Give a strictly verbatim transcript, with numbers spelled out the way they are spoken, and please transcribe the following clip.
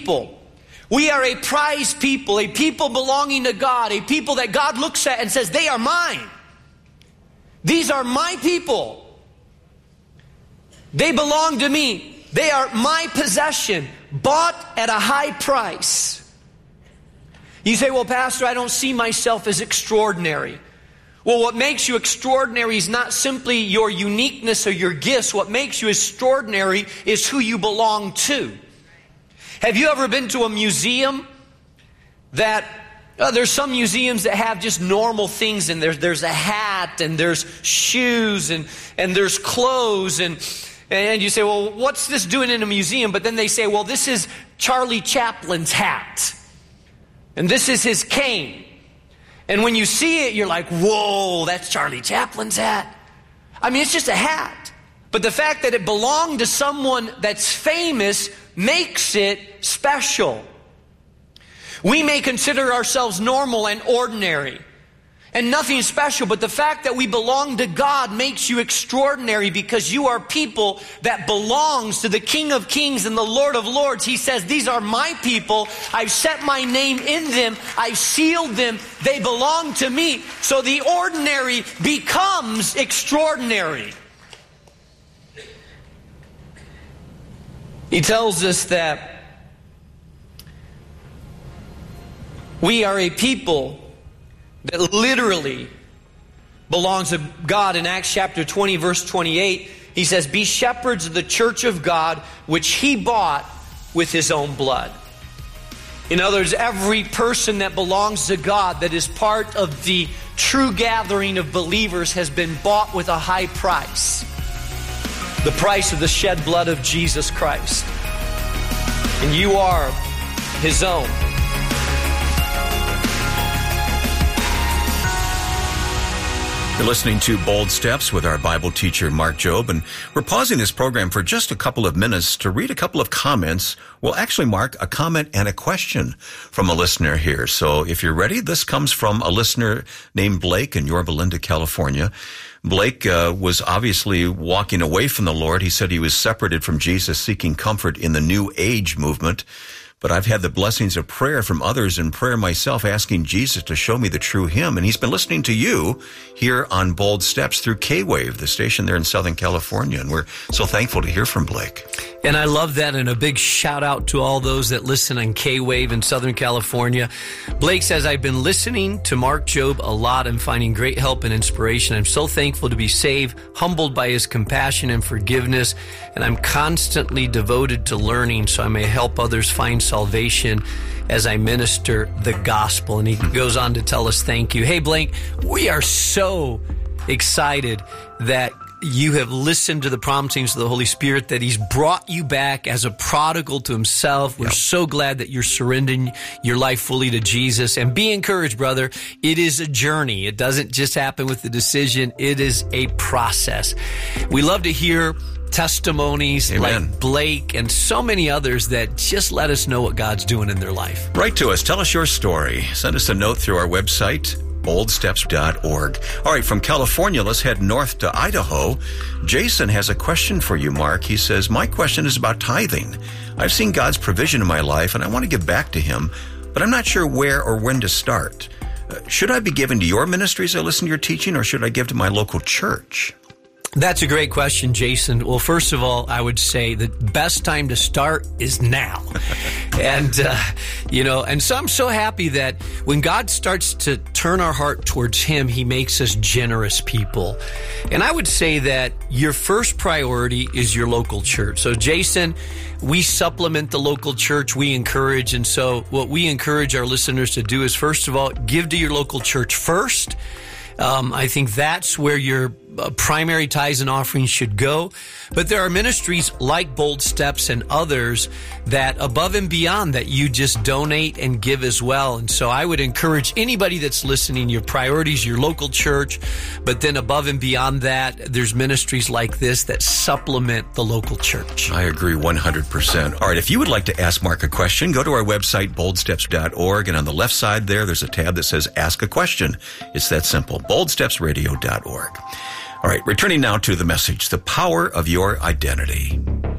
people. We are a prized people, a people belonging to God, a people that God looks at and says, they are mine. These are my people. They belong to me. They are my possession, bought at a high price. You say, well, Pastor, I don't see myself as extraordinary. Well, what makes you extraordinary is not simply your uniqueness or your gifts. What makes you extraordinary is who you belong to. Have you ever been to a museum that, uh, there's some museums that have just normal things, and there's, there's a hat, and there's shoes, and, and there's clothes, and, and you say, well, what's this doing in a museum? But then they say, well, this is Charlie Chaplin's hat, and this is his cane. And when you see it, you're like, whoa, that's Charlie Chaplin's hat. I mean, it's just a hat. But the fact that it belonged to someone that's famous makes it special. We may consider ourselves normal and ordinary and nothing special, but the fact that we belong to God makes you extraordinary, because you are people that belongs to the King of Kings and the Lord of Lords. He says, these are my people. I've set my name in them. I've sealed them. They belong to me. So the ordinary becomes extraordinary. He tells us that we are a people that literally belongs to God. In Acts chapter twenty, verse twenty-eight, he says, be shepherds of the church of God, which he bought with his own blood. In other words, every person that belongs to God, that is part of the true gathering of believers, has been bought with a high price. The price of the shed blood of Jesus Christ. And you are his own. You're listening to Bold Steps with our Bible teacher, Mark Jobe, and we're pausing this program for just a couple of minutes to read a couple of comments. Well, actually, Mark, a comment and a question from a listener here. So if you're ready, this comes from a listener named Blake in Yorba Linda, California. Blake uh, was obviously walking away from the Lord. He said he was separated from Jesus, seeking comfort in the New Age movement. But I've had the blessings of prayer from others and prayer myself, asking Jesus to show me the true him. And he's been listening to you here on Bold Steps through K-Wave, the station there in Southern California. And we're so thankful to hear from Blake. And I love that. And a big shout out to all those that listen on K-Wave in Southern California. Blake says, I've been listening to Mark Jobe a lot and finding great help and inspiration. I'm so thankful to be saved, humbled by his compassion and forgiveness. And I'm constantly devoted to learning so I may help others find salvation as I minister the gospel. And he goes on to tell us thank you. Hey, Blake, we are so excited that you have listened to the promptings of the Holy Spirit, that he's brought you back as a prodigal to himself. We're yep. so glad that you're surrendering your life fully to Jesus. And be encouraged, brother. It is a journey. It doesn't just happen with the decision. It is a process. We love to hear testimonies Amen. Like Blake and so many others that just let us know what God's doing in their life. Write to us. Tell us your story. Send us a note through our website, bold steps dot org. All right, from California, let's head north to Idaho. Jason has a question for you, Mark. He says, my question is about tithing. I've seen God's provision in my life, and I want to give back to him, but I'm not sure where or when to start. Uh, should I be giving to your ministry as I listen to your teaching, or should I give to my local church? That's a great question, Jason. Well, first of all, I would say the best time to start is now. and, uh, you know, and so I'm so happy that when God starts to turn our heart towards him, he makes us generous people. And I would say that your first priority is your local church. So, Jason, we supplement the local church. We encourage. And so what we encourage our listeners to do is, first of all, give to your local church first. Um, I think that's where your uh, primary tithes and offerings should go. But there are ministries like Bold Steps and others that above and beyond that you just donate and give as well. And so I would encourage anybody that's listening, your priorities, your local church, but then above and beyond that, there's ministries like this that supplement the local church. I agree one hundred percent. All right, if you would like to ask Mark a question, go to our website, bold steps dot org, and on the left side there, there's a tab that says Ask a Question. It's that simple, bold steps radio dot org. All right, returning now to the message, the power of your identity.